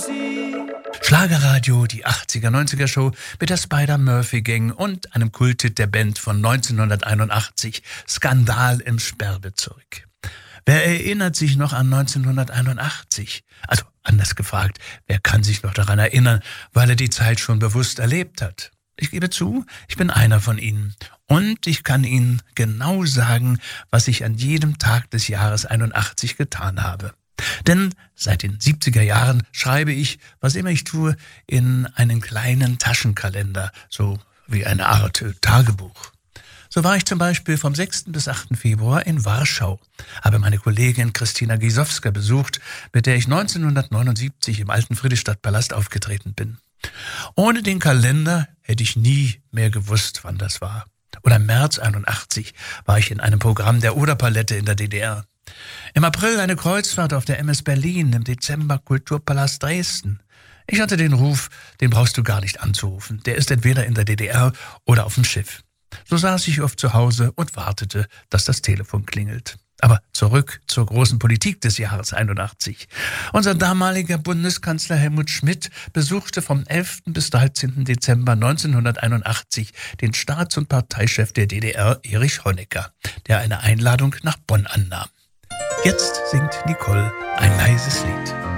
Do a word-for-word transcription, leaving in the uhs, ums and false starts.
Schlagerradio, die achtziger-neunziger-Show mit der Spider-Murphy-Gang und einem Kulthit der Band von neunzehnhunderteinundachtzig, Skandal im Sperrbezirk. Wer erinnert sich noch an neunzehnhunderteinundachtzig? Also anders gefragt, wer kann sich noch daran erinnern, weil er die Zeit schon bewusst erlebt hat? Ich gebe zu, ich bin einer von ihnen. Und ich kann Ihnen genau sagen, was ich an jedem Tag des Jahres einundachtzig getan habe. Denn seit den siebziger Jahren schreibe ich, was immer ich tue, in einen kleinen Taschenkalender, so wie eine Art Tagebuch. So war ich zum Beispiel vom sechsten bis achten Februar in Warschau, habe meine Kollegin Christina Gisowska besucht, mit der ich neunzehnhundertneunundsiebzig im alten Friedrichstadtpalast aufgetreten bin. Ohne den Kalender hätte ich nie mehr gewusst, wann das war. Oder im März einundachtzig war ich in einem Programm der Oderpalette in der D D R. Im April eine Kreuzfahrt auf der M S Berlin, im Dezember Kulturpalast Dresden. Ich hatte den Ruf, den brauchst du gar nicht anzurufen. Der ist entweder in der D D R oder auf dem Schiff. So saß ich oft zu Hause und wartete, dass das Telefon klingelt. Aber zurück zur großen Politik des Jahres einundachtzig. Unser damaliger Bundeskanzler Helmut Schmidt besuchte vom elften bis dreizehnten Dezember neunzehnhunderteinundachtzig den Staats- und Parteichef der D D R, Erich Honecker, der eine Einladung nach Bonn annahm. Jetzt singt Nicole ein leises Lied.